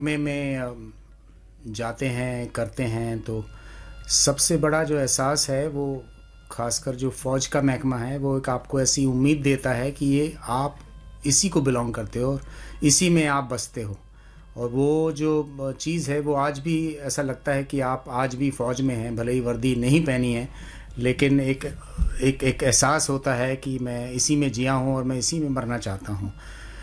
में जाते हैं, करते हैं, तो सबसे बड़ा जो एहसास है वो ख़ासकर जो फ़ौज का महकमा है वो एक आपको ऐसी उम्मीद देता है कि ये आप इसी को बिलॉन्ग करते हो और इसी में आप बसते हो। और वो जो चीज़ है वो आज भी ऐसा लगता है कि आप आज भी फ़ौज में हैं, भले ही वर्दी नहीं पहनी है, लेकिन एक एक एक एहसास होता है कि मैं इसी में जिया हूँ और मैं इसी में मरना चाहता हूँ।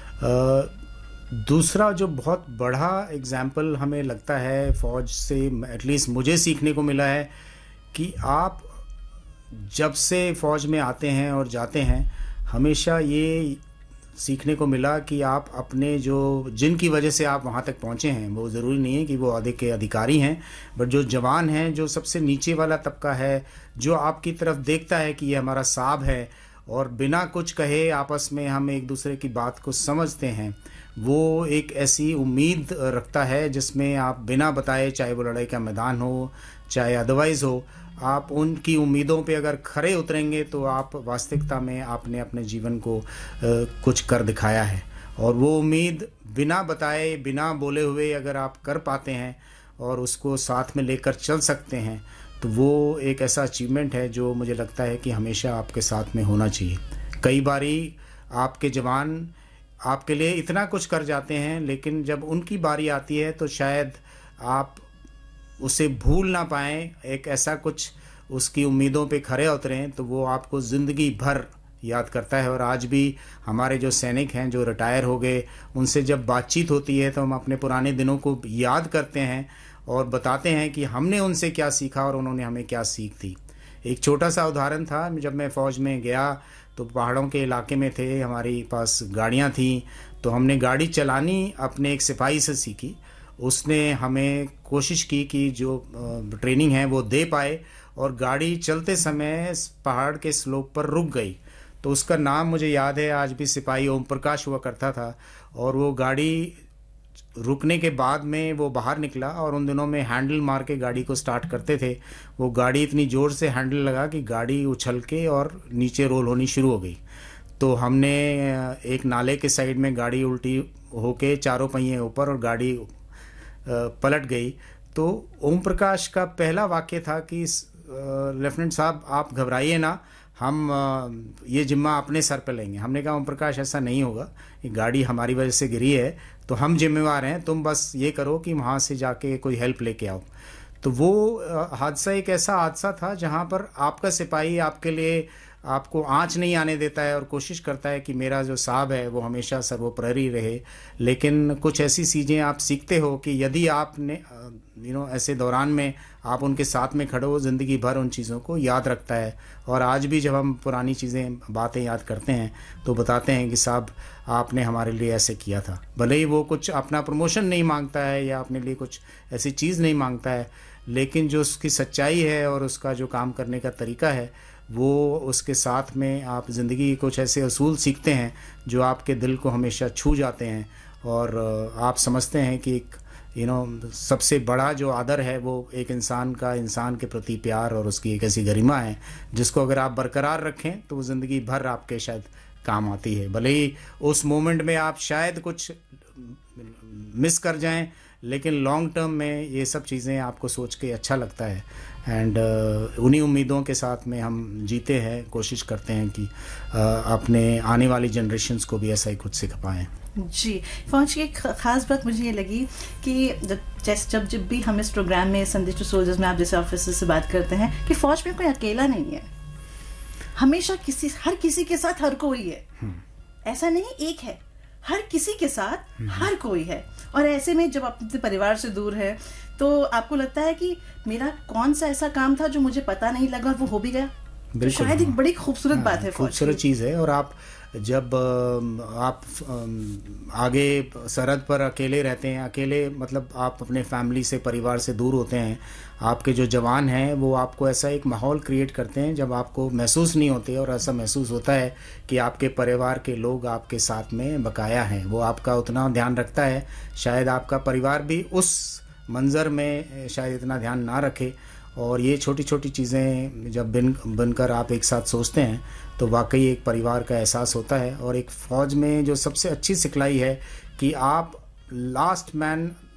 दूसरा जो बहुत बड़ा एग्ज़ाम्पल हमें लगता है फ़ौज से, एटलीस्ट मुझे सीखने को मिला है कि आप जब से फ़ौज में आते हैं और जाते हैं, हमेशा ये सीखने को मिला कि आप अपने जो जिनकी वजह से आप वहाँ तक पहुँचे हैं, वो ज़रूरी नहीं है कि वो औहदे के अधिकारी हैं, बट जो जवान हैं, जो सबसे नीचे वाला तबका है, जो आपकी तरफ देखता है कि ये हमारा साहब है और बिना कुछ कहे आपस में हम एक दूसरे की बात को समझते हैं, वो एक ऐसी उम्मीद रखता है जिसमें आप बिना बताए, चाहे वो लड़ाई का मैदान हो, चाहे अदरवाइज़ हो, आप उनकी उम्मीदों पे अगर खरे उतरेंगे तो आप वास्तविकता में आपने अपने जीवन को कुछ कर दिखाया है। और वो उम्मीद बिना बताए, बिना बोले हुए अगर आप कर पाते हैं और उसको साथ में लेकर चल सकते हैं, तो वो एक ऐसा अचीवमेंट है जो मुझे लगता है कि हमेशा आपके साथ में होना चाहिए। कई बारी आपके जवान आपके लिए इतना कुछ कर जाते हैं, लेकिन जब उनकी बारी आती है तो शायद आप उसे भूल ना पाएँ, एक ऐसा कुछ उसकी उम्मीदों पे खरे उतरें तो वो आपको ज़िंदगी भर याद करता है। और आज भी हमारे जो सैनिक हैं जो रिटायर हो गए, उनसे जब बातचीत होती है तो हम अपने पुराने दिनों को याद करते हैं और बताते हैं कि हमने उनसे क्या सीखा और उन्होंने हमें क्या सीख दी। एक छोटा सा उदाहरण था, जब मैं फ़ौज में गया तो पहाड़ों के इलाके में थे, हमारी पास गाड़ियाँ थीं, तो हमने गाड़ी चलानी अपने एक सिपाही से सीखी। उसने हमें कोशिश की कि जो ट्रेनिंग है वो दे पाए, और गाड़ी चलते समय पहाड़ के स्लोप पर रुक गई। तो उसका नाम मुझे याद है आज भी, सिपाही ओम प्रकाश हुआ करता था। और वो गाड़ी रुकने के बाद में वो बाहर निकला और उन दिनों में हैंडल मार के गाड़ी को स्टार्ट करते थे। वो गाड़ी इतनी ज़ोर से हैंडल लगा कि गाड़ी उछल के और नीचे रोल होनी शुरू हो गई। तो हमने एक नाले के साइड में गाड़ी उल्टी होके चारों पहिए ऊपर और गाड़ी पलट गई। तो ओम प्रकाश का पहला वाक्य था कि लेफ्टिनेंट साहब आप घबराइए ना, हम ये जिम्मा अपने सर पे लेंगे। हमने कहा ओम प्रकाश ऐसा नहीं होगा, ये गाड़ी हमारी वजह से गिरी है तो हम जिम्मेवार हैं, तुम बस ये करो कि वहाँ से जाके कोई हेल्प लेके आओ। तो वो हादसा एक ऐसा हादसा था जहाँ पर आपका सिपाही आपके लिए आपको आँच नहीं आने देता है और कोशिश करता है कि मेरा जो साहब है वो हमेशा सर्वोपरि रहे। लेकिन कुछ ऐसी चीज़ें आप सीखते हो कि यदि आपने ऐसे दौरान में आप उनके साथ में खड़े हो, ज़िंदगी भर उन चीज़ों को याद रखता है। और आज भी जब हम पुरानी चीज़ें बातें याद करते हैं तो बताते हैं कि साहब आपने हमारे लिए ऐसे किया था। भले ही वो कुछ अपना प्रमोशन नहीं मांगता है या अपने लिए कुछ ऐसी चीज़ नहीं मांगता है, लेकिन जो उसकी सच्चाई है और उसका जो काम करने का तरीका है, वो उसके साथ में आप ज़िंदगी के कुछ ऐसे असूल सीखते हैं जो आपके दिल को हमेशा छू जाते हैं। और आप समझते हैं कि एक सबसे बड़ा जो आदर है वो एक इंसान का इंसान के प्रति प्यार और उसकी एक ऐसी गरिमा है जिसको अगर आप बरकरार रखें तो वो ज़िंदगी भर आपके शायद काम आती है। भले ही उस मोमेंट में आप शायद कुछ मिस कर जाएं, लेकिन लॉन्ग टर्म में ये सब चीज़ें आपको सोच के अच्छा लगता है। एंड उन्हीं उम्मीदों के साथ में हम जीते हैं, कोशिश करते हैं कि अपने आने वाली जनरेशन्स को भी ऐसा ही कुछ सिखा पाएँ। जी, फौज की एक ख़ास बात मुझे ये लगी कि जब भी हम इस प्रोग्राम में संदेश टू सोल्जर्स में आप जैसे ऑफिसर से बात करते हैं कि फौज में कोई अकेला नहीं है, हमेशा हर किसी के साथ हर कोई है। ऐसा नहीं एक है, हर किसी के साथ हर कोई है। और ऐसे में जब आप अपने परिवार से दूर है तो आपको लगता है कि मेरा कौन सा ऐसा काम था जो मुझे पता नहीं लगा और वो हो भी गया। तो शायद एक बड़ी खूबसूरत बात है, खूबसूरत चीज़ है। और आप जब आप आगे सरहद पर अकेले रहते हैं, अकेले मतलब आप अपने फैमिली से, परिवार से दूर होते हैं, आपके जो जवान हैं वो आपको ऐसा एक माहौल क्रिएट करते हैं जब आपको महसूस नहीं होते और ऐसा महसूस होता है कि आपके परिवार के लोग आपके साथ में बकाया हैं। वो आपका उतना ध्यान रखता है, शायद आपका परिवार भी उस मंज़र में शायद इतना ध्यान ना रखे। और ये छोटी छोटी चीज़ें जब बनकर आप एक साथ सोचते हैं तो वाकई एक परिवार का एहसास होता है। और एक फ़ौज में जो सबसे अच्छी सिखलाई है कि आप लास्ट मैन